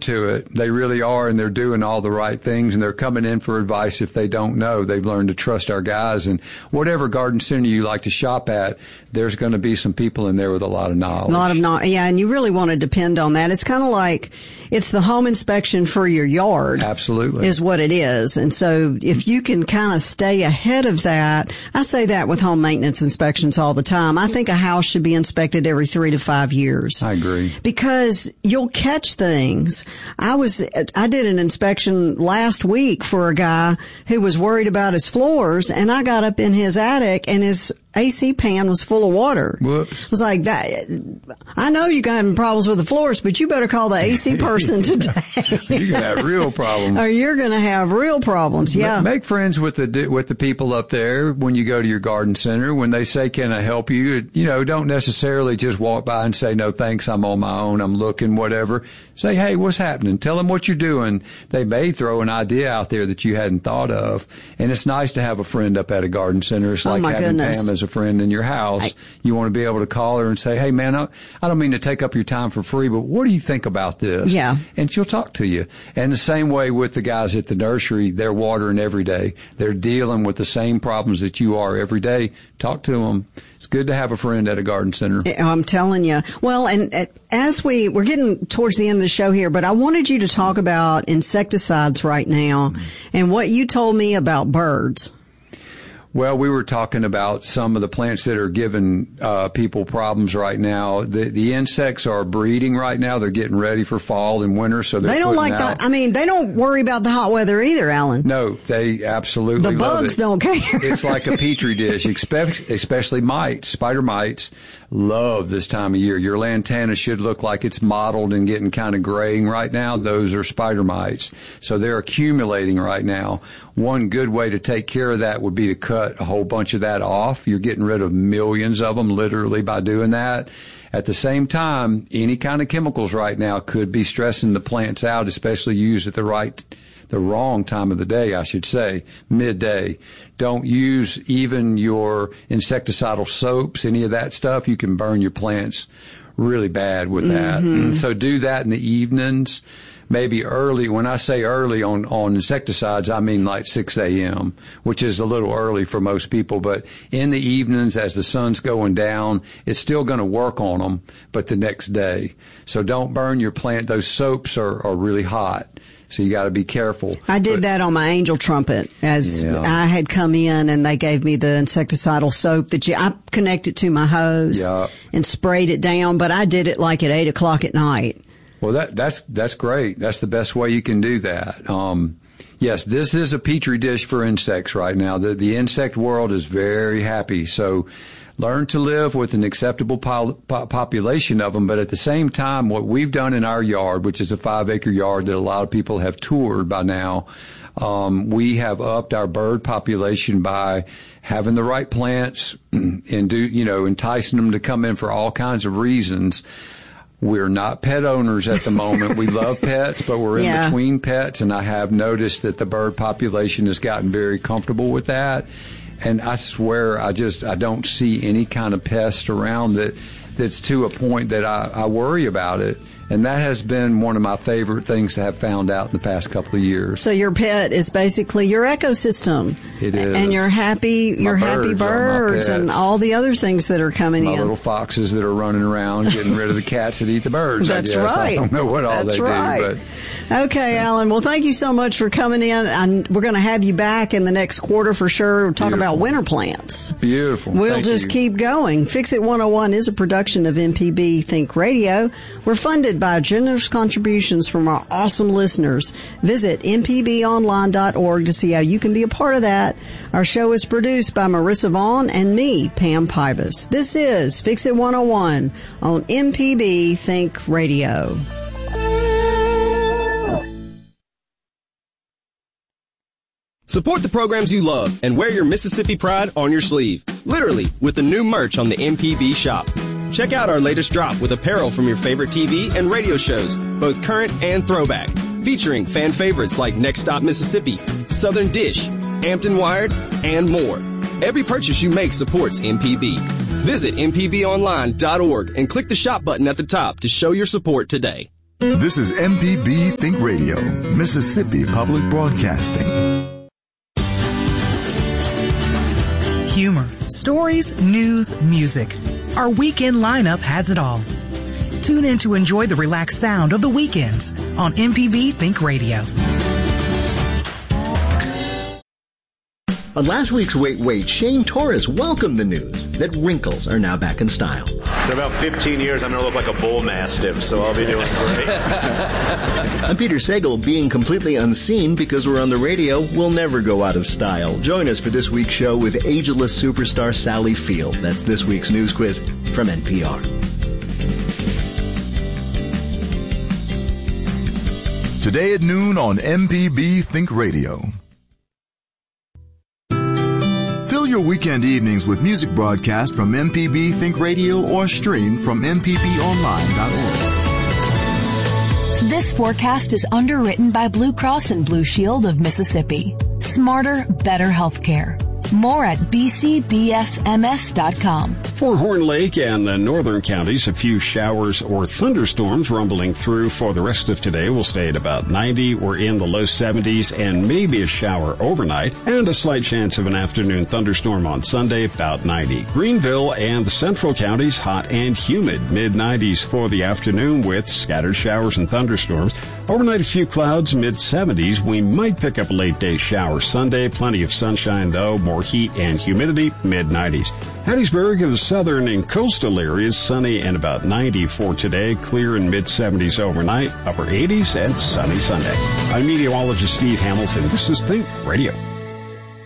into it. They really are, and they're doing all the right things, and they're coming in for advice if they don't know. They've learned to trust our guys, and whatever garden center you like to shop at, there's going to be some people in there with a lot of knowledge. Yeah, and you really want to depend on that. It's kind of like it's the home inspection for your yard. Absolutely. Is what it is. And so if you can kind of stay ahead of that, I say that with home maintenance inspections all the time. I think a house should be inspected every 3 to 5 years. I agree. Because you'll catch things. I did an inspection last week for a guy who was worried about his floors, and I got up in his attic and his AC pan was full of water. Whoops. It was like that. I know you got having problems with the floors, but you better call the AC person today. You're going to have real problems. Or you're going to have real problems. Yeah. Make friends with the people up there when you go to your garden center. When they say, "Can I help you?" Don't necessarily just walk by and say, "No, thanks. I'm on my own. I'm looking," whatever. Say, "Hey, what's happening?" Tell them what you're doing. They may throw an idea out there that you hadn't thought of. And it's nice to have a friend up at a garden center. It's like having Pam as a friend in your house. You want to be able to call her and say, "Hey, man, I don't mean to take up your time for free, but what do you think about this?" Yeah. And she'll talk to you. And the same way with the guys at the nursery, they're watering every day. They're dealing with the same problems that you are every day. Talk to them. It's good to have a friend at a garden center. I'm telling you. Well, and as we're getting towards the end of the show here, but I wanted you to talk about insecticides right now and what you told me about birds. Well, we were talking about some of the plants that are giving people problems right now. The insects are breeding right now. They're getting ready for fall and winter, so they don't like that. I mean, they don't worry about the hot weather either, Alan. No, they absolutely love it. The bugs don't care. It's like a petri dish, especially mites. Spider mites love this time of year. Your lantana should look like it's mottled and getting kind of graying right now. Those are spider mites. So they're accumulating right now. One good way to take care of that would be to cut a whole bunch of that off. You're getting rid of millions of them literally by doing that. At the same time, any kind of chemicals right now could be stressing the plants out, especially used at the wrong time of the day, I should say, midday. Don't use even your insecticidal soaps, any of that stuff. You can burn your plants really bad with that. Mm-hmm. So do that in the evenings. Maybe early. When I say early on insecticides, I mean like 6 a.m., which is a little early for most people. But in the evenings, as the sun's going down, it's still going to work on them, but the next day. So don't burn your plant. Those soaps are really hot. So you got to be careful. I did that on my angel trumpet as I had come in and they gave me the insecticidal soap that I connected to my hose and sprayed it down, but I did it like at 8 o'clock at night. Well, that's great. That's the best way you can do that. Yes, this is a petri dish for insects right now. The insect world is very happy. So learn to live with an acceptable population of them. But at the same time, what we've done in our yard, which is a 5-acre yard that a lot of people have toured by now, we have upped our bird population by having the right plants and enticing them to come in for all kinds of reasons. We're not pet owners at the moment. We love pets, but we're in between pets, and I have noticed that the bird population has gotten very comfortable with that. And I swear I don't see any kind of pest around that's to a point that I worry about it. And that has been one of my favorite things to have found out in the past couple of years. So your pet is basically your ecosystem. It is. And your happy birds and all the other things that are coming in. My little foxes that are running around getting rid of the cats that eat the birds. That's right. I don't know what all they do. But okay, Alan. Well, thank you so much for coming in. And we're going to have you back in the next quarter for sure. We'll talk about winter plants. Beautiful. We'll just keep going. Fix It 101 is a production of MPB Think Radio. We're funded by generous contributions from our awesome listeners. Visit mpbonline.org to see how you can be a part of that. Our show is produced by Marissa Vaughn and me, Pam Pybus. This is Fix It 101 on MPB Think Radio. Support the programs you love and wear your Mississippi pride on your sleeve. Literally, with the new merch on the MPB shop. Check out our latest drop with apparel from your favorite TV and radio shows, both current and throwback, featuring fan favorites like Next Stop Mississippi, Southern Dish, Hampton Wired, and more. Every purchase you make supports MPB. Visit mpbonline.org and click the shop button at the top to show your support today. This is MPB Think Radio, Mississippi Public Broadcasting. Humor, stories, news, music. Our weekend lineup has it all. Tune in to enjoy the relaxed sound of the weekends on MPB Think Radio. On last week's Wait, Shane Torres welcomed the news that wrinkles are now back in style. In about 15 years, I'm going to look like a bull mastiff, so I'll be doing great. I'm Peter Sagal. Being completely unseen because we're on the radio will never go out of style. Join us for this week's show with ageless superstar Sally Field. That's this week's news quiz from NPR. Today at noon on MPB Think Radio. Fill your weekend evenings with music broadcast from MPB Think Radio or stream from mpbonline.org. This forecast is underwritten by Blue Cross and Blue Shield of Mississippi. Smarter, better healthcare. More at bcbsms.com. For Horn Lake and the northern counties, a few showers or thunderstorms rumbling through for the rest of today. Will stay at about 90. We're in the low 70s and maybe a shower overnight and a slight chance of an afternoon thunderstorm on Sunday, about 90. Greenville and the central counties, hot and humid, mid-90s for the afternoon with scattered showers and thunderstorms. Overnight, a few clouds, mid-70s. We might pick up a late-day shower Sunday. Plenty of sunshine, though. More heat and humidity, mid-90s. Hattiesburg and the southern and coastal areas, sunny and about 90 for today. Clear and mid-70s overnight, upper 80s and sunny Sunday. I'm meteorologist Steve Hamilton. This is Think Radio.